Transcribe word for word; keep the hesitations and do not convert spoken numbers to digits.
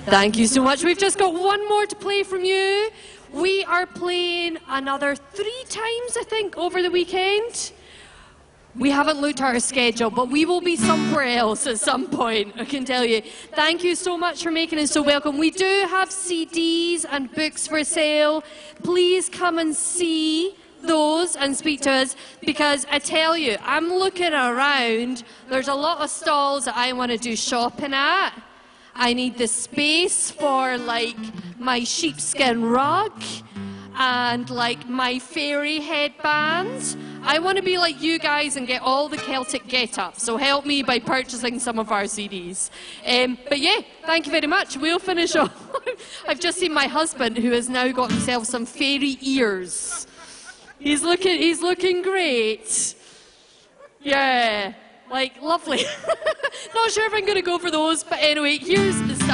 Thank you so much. We've just got one more to play from you. We are playing another three times, I think, over the weekend. We haven't looked at our schedule, but we will be somewhere else at some point, I can tell you. Thank you so much for making us so welcome. We do have C Ds and books for sale. Please come and see those and speak to us, because I tell you, I'm looking around. There's a lot of stalls that I want to do shopping at. I need the space for, like, my sheepskin rug and, like, my fairy headbands. I want to be like you guys and get all the Celtic get-up, so help me by purchasing some of our C Ds. Um, but yeah, thank you very much. We'll finish off. I've just seen my husband, who has now got himself some fairy ears. He's looking, he's looking great. Yeah, like, lovely. Not sure if I'm going to go for those, but anyway, here's the stuff.